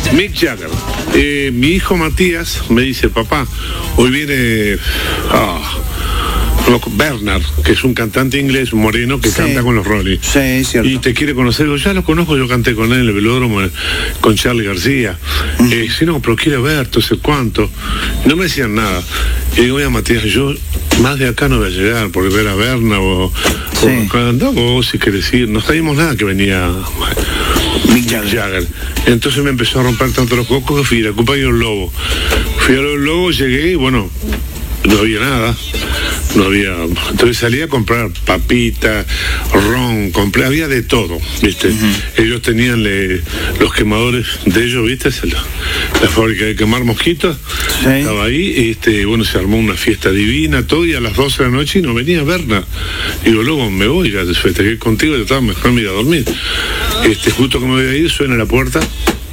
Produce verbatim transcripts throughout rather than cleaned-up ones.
Mick Jagger. Eh, mi hijo Matías me dice, papá, hoy viene oh, Bernard, que es un cantante inglés, un moreno, que sí. canta con los Rolling. Sí, cierto. Y te quiere conocer. Yo ya lo conozco, yo canté con él en el velódromo con Charlie García. Uh-huh. Eh, sí, no, pero quiere ver, no sé cuánto. No me decían nada. Y digo, oye, Matías, yo más de acá no voy a llegar, porque ver a Bernard o, sí. o andá vos, si querés ir. No sabíamos nada que venía Mick Jagger. Jagger. Entonces me empezó a romper tanto los cocos que fui a acompañar un lobo. Fui a los lobos, llegué y bueno, no había nada. No había, entonces salí a comprar papita, ron, compré, había de todo, ¿viste? Uh-huh. Ellos tenían le, los quemadores de ellos, ¿viste? La, la fábrica de quemar mosquitos, sí. estaba ahí, y este, bueno, se armó una fiesta divina, todo, y a las doce de la noche y no venía Bernard. Digo, luego me voy, ya después te quedé contigo, yo estaba mejor me iba a dormir. Este, justo que me voy a ir, suena la puerta,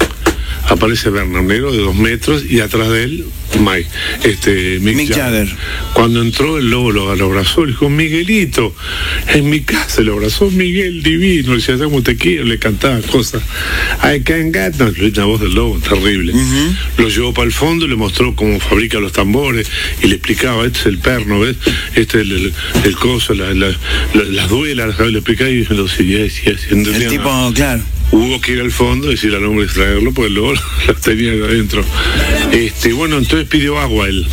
aparece Bernard, negro de dos metros, y atrás de él, Mike, este, Mick, Mick Jagger. Jagger. Cuando entró, el lobo lo, lo abrazó, le dijo, Miguelito, en mi casa lo abrazó Miguel divino, le decía, como te quiero, le cantaba cosas. I can't get no, la voz del lobo, terrible. Uh-huh. Lo llevó para el fondo, le mostró cómo fabrica los tambores, y le explicaba, este es el perno, ¿ves? Este es el, el, el coso, la, la, la, las duelas, le explicaba, y lo decía, yes, yes, el tipo, nada. Claro. Hubo que ir al fondo, decir al hombre extraerlo, porque luego lo tenía ahí adentro. Este, bueno, entonces pidió agua él.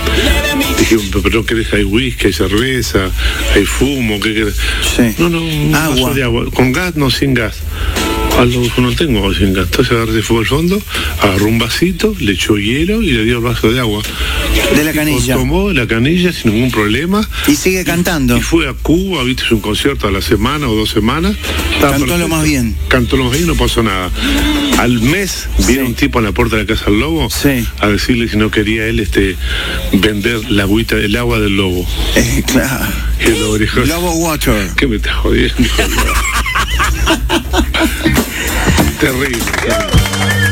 Dije, pero ¿qué querés? Hay whisky, hay cerveza, hay fumo, ¿qué querés? Sí. No, no, un agua. vaso de agua. ¿Con gas? No, sin gas. Algo no tengo agua sin gas. Entonces agarré, fue al fondo, agarró un vasito, le echó hielo y le dio el vaso de agua. De la canilla. Tomó la canilla sin ningún problema. Y sigue cantando. Y fue a Cuba, viste, un concierto a la semana o dos semanas. Cantó perfecto. Lo más bien. Cantó lo más bien, no pasó nada. Al mes viene sí. un tipo a la puerta de la casa del lobo sí. a decirle si no quería él este vender la agüita, el agua del lobo. Eh, claro. Y el lobo dijo, Lobo Water. ¿Qué me estás jodiendo?